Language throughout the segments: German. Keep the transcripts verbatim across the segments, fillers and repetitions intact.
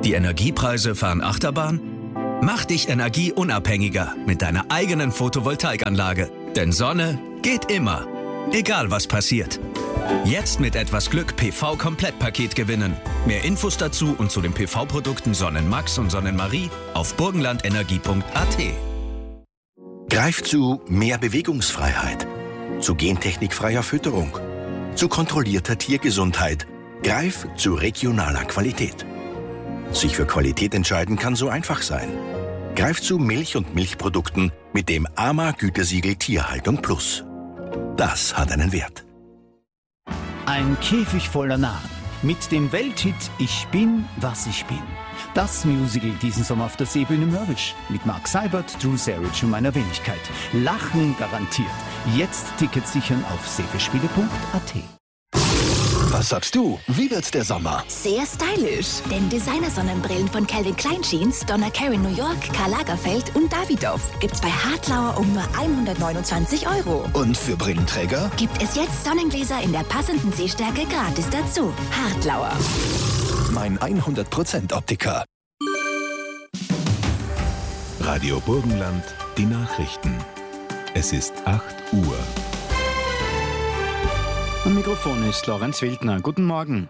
Die Energiepreise fahren Achterbahn? Mach dich energieunabhängiger mit deiner eigenen Photovoltaikanlage. Denn Sonne geht immer, egal was passiert. Jetzt mit etwas Glück P V-Komplettpaket gewinnen. Mehr Infos dazu und zu den P V-Produkten Sonnenmax und Sonnenmarie auf burgenlandenergie punkt a t. Greif zu mehr Bewegungsfreiheit, zu gentechnikfreier Fütterung, zu kontrollierter Tiergesundheit. Greif zu regionaler Qualität. Sich für Qualität entscheiden kann so einfach sein. Greif zu Milch und Milchprodukten mit dem A M A-Gütesiegel Tierhaltung Plus. Das hat einen Wert. Ein Käfig voller Narren mit dem Welthit Ich bin, was ich bin. Das Musical diesen Sommer auf der Seebühne Mörbisch mit Mark Seibert, Drew Sarich und meiner Wenigkeit. Lachen garantiert. Jetzt Tickets sichern auf seebespiele punkt a t. Was sagst du? Wie wird der Sommer? Sehr stylisch. Denn Designer-Sonnenbrillen von Calvin Klein Jeans, Donna Karan New York, Karl Lagerfeld und Davidoff gibt's bei Hartlauer um nur hundertneunundzwanzig Euro. Und für Brillenträger? Gibt es jetzt Sonnengläser in der passenden Sehstärke gratis dazu. Hartlauer. Mein hundert Prozent Optiker. Radio Burgenland, die Nachrichten. Es ist acht Uhr. Am Mikrofon ist Lorenz Wildner. Guten Morgen.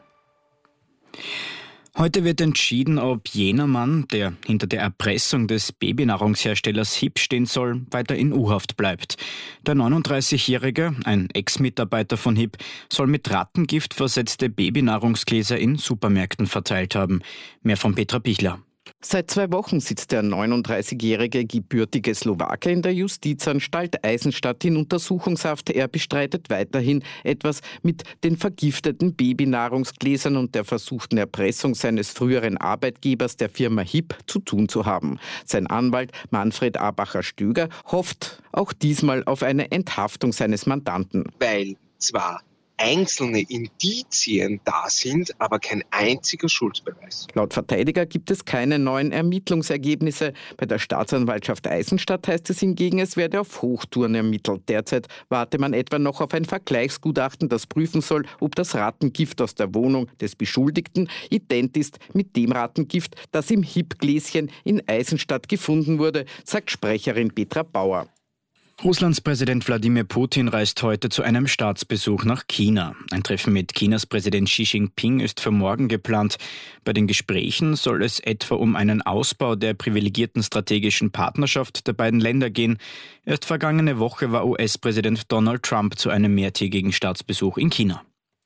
Heute wird entschieden, ob jener Mann, der hinter der Erpressung des Babynahrungsherstellers H I P stehen soll, weiter in U-Haft bleibt. Der neununddreißigjährige, ein Ex-Mitarbeiter von H I P, soll mit Rattengift versetzte Babynahrungsgläser in Supermärkten verteilt haben. Mehr von Petra Pichler. Seit zwei Wochen sitzt der neununddreißigjährige gebürtige Slowake in der Justizanstalt Eisenstadt in Untersuchungshaft. Er bestreitet weiterhin, etwas mit den vergifteten Babynahrungsgläsern und der versuchten Erpressung seines früheren Arbeitgebers, der Firma H I P, zu tun zu haben. Sein Anwalt Manfred Abacher-Stöger hofft auch diesmal auf eine Enthaftung seines Mandanten. Weil zwar einzelne Indizien da sind, aber kein einziger Schuldbeweis. Laut Verteidiger gibt es keine neuen Ermittlungsergebnisse. Bei der Staatsanwaltschaft Eisenstadt heißt es hingegen, es werde auf Hochtouren ermittelt. Derzeit warte man etwa noch auf ein Vergleichsgutachten, das prüfen soll, ob das Rattengift aus der Wohnung des Beschuldigten ident ist mit dem Rattengift, das im H I P-Gläschen in Eisenstadt gefunden wurde, sagt Sprecherin Petra Bauer. Russlands Präsident Wladimir Putin reist heute zu einem Staatsbesuch nach China. Ein Treffen mit Chinas Präsident Xi Jinping ist für morgen geplant. Bei den Gesprächen soll es etwa um einen Ausbau der privilegierten strategischen Partnerschaft der beiden Länder gehen. Erst vergangene Woche war U S-Präsident Donald Trump zu einem mehrtägigen Staatsbesuch in China.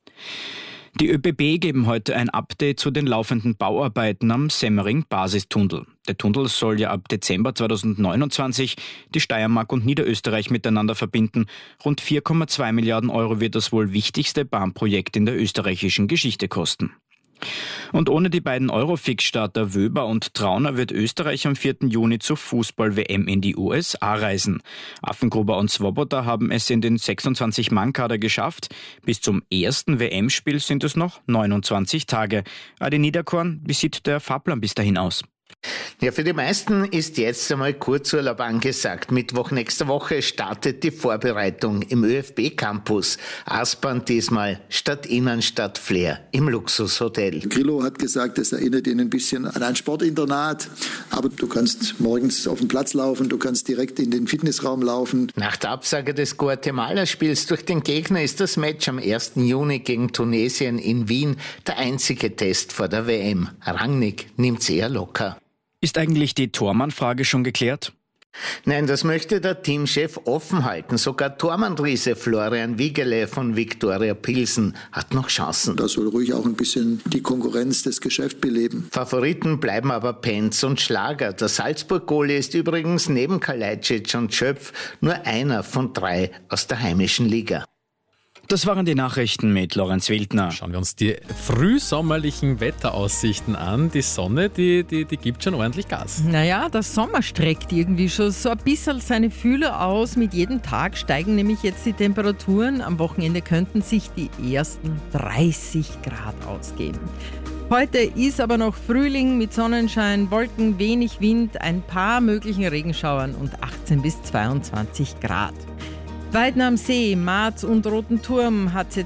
Die ÖBB geben heute ein Update zu den laufenden Bauarbeiten am Semmering-Basistunnel. Der Tunnel soll ja ab Dezember zweitausendneunundzwanzig die Steiermark und Niederösterreich miteinander verbinden. Rund vier Komma zwei Milliarden Euro wird das wohl wichtigste Bahnprojekt in der österreichischen Geschichte kosten. Und ohne die beiden Eurofix-Starter Wöber und Trauner wird Österreich am vierten Juni zur Fußball-W M in die U S A reisen. Affengruber und Swoboda haben es in den sechsundzwanzig-Mann-Kader geschafft. Bis zum ersten W M-Spiel sind es noch neunundzwanzig Tage. Adi Niederkorn, wie sieht der Fahrplan bis dahin aus? Ja, für die meisten ist jetzt einmal Kurzurlaub angesagt. Mittwoch nächster Woche startet die Vorbereitung im ÖFB-Campus. Aspern diesmal statt Innenstadt Flair im Luxushotel. Grillo hat gesagt, das erinnert ihn ein bisschen an ein Sportinternat. Aber du kannst morgens auf den Platz laufen, du kannst direkt in den Fitnessraum laufen. Nach der Absage des Guatemala-Spiels durch den Gegner ist das Match am ersten Juni gegen Tunesien in Wien der einzige Test vor der W M. Rangnick nimmt's eher locker. Ist eigentlich die Tormann-Frage schon geklärt? Nein, das möchte der Teamchef offen halten. Sogar Tormann-Riese Florian Wiegele von Viktoria Pilsen hat noch Chancen. Da soll ruhig auch ein bisschen die Konkurrenz des Geschäfts beleben. Favoriten bleiben aber Penz und Schlager. Der Salzburg-Goalie ist übrigens neben Kalajdzic und Schöpf nur einer von drei aus der heimischen Liga. Das waren die Nachrichten mit Lorenz Wildner. Schauen wir uns die frühsommerlichen Wetteraussichten an. Die Sonne, die, die, die gibt schon ordentlich Gas. Naja, der Sommer streckt irgendwie schon so ein bisschen seine Fühler aus. Mit jedem Tag steigen nämlich jetzt die Temperaturen. Am Wochenende könnten sich die ersten dreißig Grad ausgehen. Heute ist aber noch Frühling mit Sonnenschein, Wolken, wenig Wind, ein paar möglichen Regenschauern und achtzehn bis zweiundzwanzig Grad. Weiden am See, Marz und Roten Turm hat es jetzt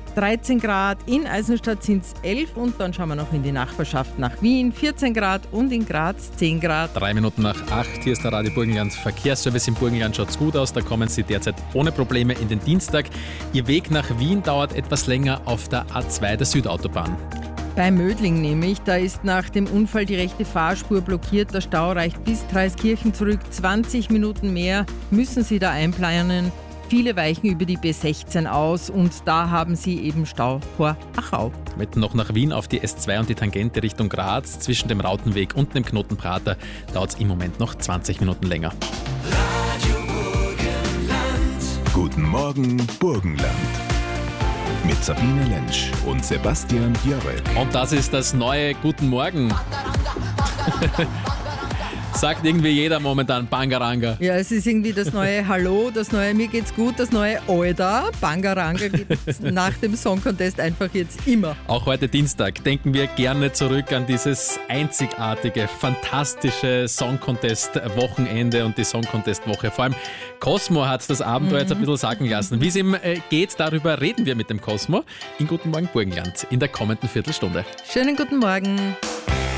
dreizehn Grad, in Eisenstadt sind es elf und dann schauen wir noch in die Nachbarschaft nach Wien, vierzehn Grad und in Graz zehn Grad. Drei Minuten nach acht, hier ist der Radio Burgenland Verkehrsservice. Im Burgenland schaut es gut aus, da kommen Sie derzeit ohne Probleme in den Dienstag. Ihr Weg nach Wien dauert etwas länger auf der A zwei der Südautobahn. Bei Mödling nämlich, da ist nach dem Unfall die rechte Fahrspur blockiert. Der Stau reicht bis Dreiskirchen zurück. zwanzig Minuten mehr müssen Sie da einplanen. Viele weichen über die B sechzehn aus und da haben Sie eben Stau vor Achau. Mit noch nach Wien auf die S zwei und die Tangente Richtung Graz zwischen dem Rautenweg und dem Knotenprater dauert es im Moment noch zwanzig Minuten länger. Guten Morgen, Burgenland. Mit Sabine Lentsch und Sebastian Jörre. Und das ist das neue Guten Morgen. Sagt irgendwie jeder momentan Bangaranga. Ja, es ist irgendwie das neue Hallo, das neue Mir geht's gut, das neue Oida. Bangaranga gibt es nach dem Song Contest einfach jetzt immer. Auch heute Dienstag denken wir gerne zurück an dieses einzigartige, fantastische Song Contest Wochenende und die Song Contest Woche. Vor allem Cosmo hat das Abenteuer mhm. jetzt ein bisschen sacken lassen. Wie es ihm geht, darüber reden wir mit dem Cosmo in Guten Morgen Burgenland in der kommenden Viertelstunde. Schönen guten Morgen.